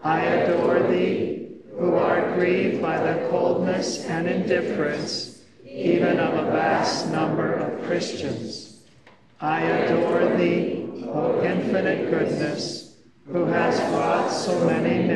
I adore thee, who art grieved by the coldness and indifference even of a vast number of Christians. I adore thee, O infinite goodness, who has wrought so many